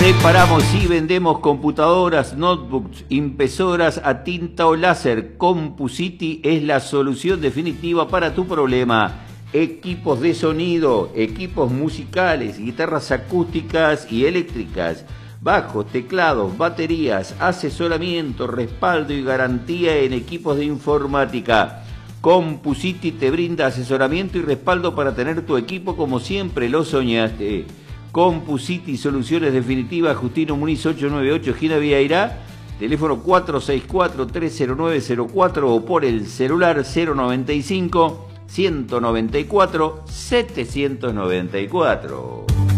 Reparamos y vendemos computadoras, notebooks, impresoras a tinta o láser. CompuCity es la solución definitiva para tu problema. Equipos de sonido, equipos musicales, guitarras acústicas y eléctricas, bajos, teclados, baterías, asesoramiento, respaldo y garantía en equipos de informática. CompuCity te brinda asesoramiento y respaldo para tener tu equipo como siempre lo soñaste. CompuCity, soluciones definitivas, Justino Muniz 898, esquina Villairá, teléfono 464-30904 o por el celular 095-194-794.